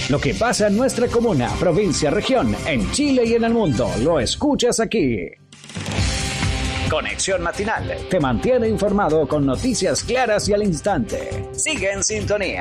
Lo que pasa en nuestra comuna, provincia, región, en Chile y en el mundo, lo escuchas aquí. Conexión Matinal te mantiene informado con noticias claras y al instante. Sigue en sintonía.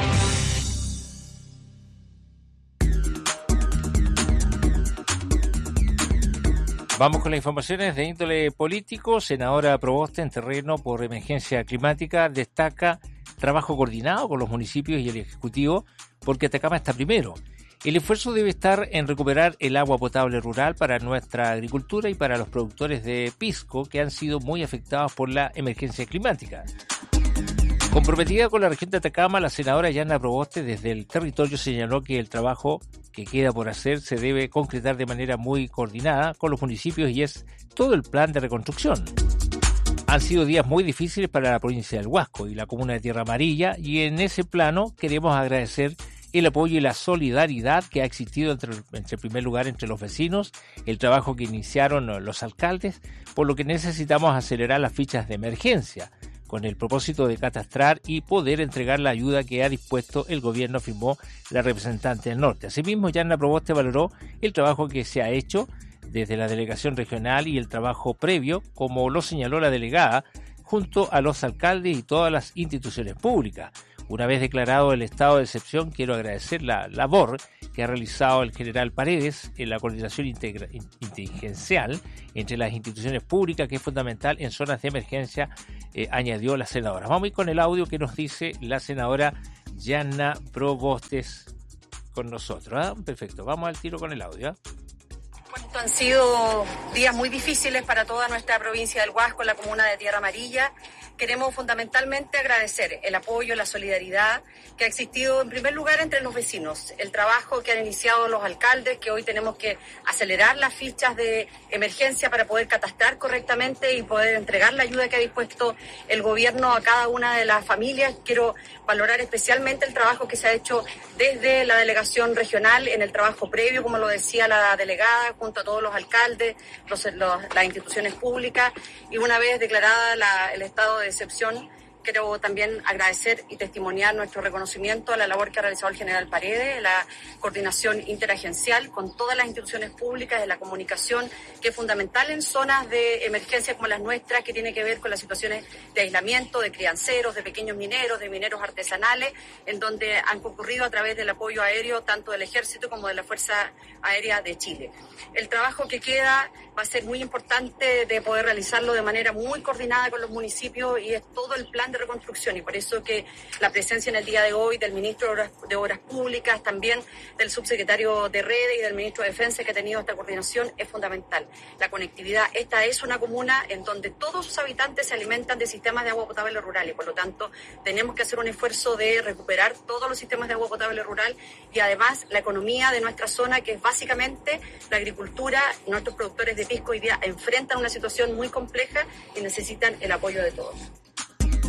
Vamos con las informaciones de índole político. Senadora Proboste, en terreno por emergencia climática, destaca trabajo coordinado con los municipios y el Ejecutivo porque Atacama está primero. El esfuerzo debe estar en recuperar el agua potable rural para nuestra agricultura y para los productores de pisco que han sido muy afectados por la emergencia climática. Comprometida con la región de Atacama, la senadora Yanna Proboste desde el territorio señaló que el trabajo que queda por hacer se debe concretar de manera muy coordinada con los municipios y es todo el plan de reconstrucción. Han sido días muy difíciles para la provincia del Huasco y la comuna de Tierra Amarilla y en ese plano queremos agradecer el apoyo y la solidaridad que ha existido en primer lugar entre los vecinos, el trabajo que iniciaron los alcaldes, por lo que necesitamos acelerar las fichas de emergencia con el propósito de catastrar y poder entregar la ayuda que ha dispuesto el gobierno, afirmó la representante del norte. Asimismo, Yanna Proboste valoró el trabajo que se ha hecho desde la delegación regional y el trabajo previo, como lo señaló la delegada, junto a los alcaldes y todas las instituciones públicas. Una vez declarado el estado de excepción, quiero agradecer la labor que ha realizado el general Paredes en la coordinación inteligencial entre las instituciones públicas, que es fundamental en zonas de emergencia, añadió la senadora. Vamos a ir con el audio que nos dice la senadora Yanna Proboste con nosotros. Perfecto, vamos al tiro con el audio. Han sido días muy difíciles para toda nuestra provincia del Huasco, la comuna de Tierra Amarilla. Queremos fundamentalmente agradecer el apoyo, la solidaridad que ha existido en primer lugar entre los vecinos, el trabajo que han iniciado los alcaldes, que hoy tenemos que acelerar las fichas de emergencia para poder catastrar correctamente y poder entregar la ayuda que ha dispuesto el gobierno a cada una de las familias. Quiero valorar especialmente el trabajo que se ha hecho desde la delegación regional en el trabajo previo, como lo decía la delegada, junto a todos los alcaldes, las instituciones públicas, y una vez declarada el estado de excepción, quiero también agradecer y testimoniar nuestro reconocimiento a la labor que ha realizado el general Paredes, la coordinación interagencial con todas las instituciones públicas de la comunicación, que es fundamental en zonas de emergencia como las nuestras, que tiene que ver con las situaciones de aislamiento, de crianceros, de pequeños mineros, de mineros artesanales, en donde han concurrido a través del apoyo aéreo tanto del Ejército como de la Fuerza Aérea de Chile. El trabajo que queda va a ser muy importante de poder realizarlo de manera muy coordinada con los municipios y es todo el plan de reconstrucción, y por eso que la presencia en el día de hoy del ministro de Obras Públicas, también del subsecretario de Redes y del ministro de Defensa, que ha tenido esta coordinación, es fundamental. La conectividad, esta es una comuna en donde todos sus habitantes se alimentan de sistemas de agua potable rural y por lo tanto tenemos que hacer un esfuerzo de recuperar todos los sistemas de agua potable rural y además la economía de nuestra zona, que es básicamente la agricultura. Nuestros productores de pisco hoy día enfrentan una situación muy compleja y necesitan el apoyo de todos.